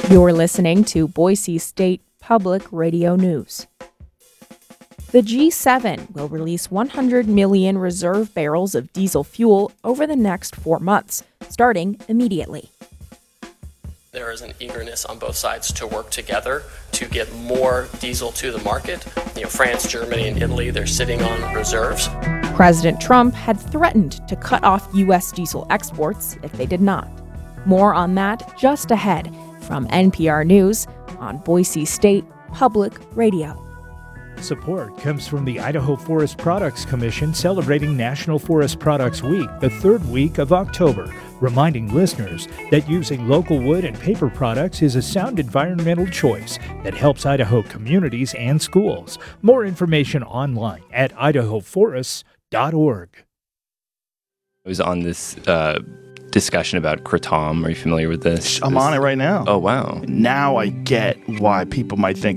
You're listening to Boise State Public Radio News. The G7 will release 100 million reserve barrels of diesel fuel over the next 4 months, starting immediately. There is an eagerness on both sides to work together to get more diesel to the market. France, Germany, and Italy, they're sitting on reserves. President Trump had threatened to cut off U.S. diesel exports if they did not. More on that just ahead from NPR News on Boise State Public Radio. Support comes from the Idaho Forest Products Commission celebrating National Forest Products Week, the third week of October, reminding listeners that using local wood and paper products is a sound environmental choice that helps Idaho communities and schools. More information online at idahoforests.org. I was on this discussion about kratom. Are you familiar with this? I'm on it right now. Oh, wow. Now I get why people might think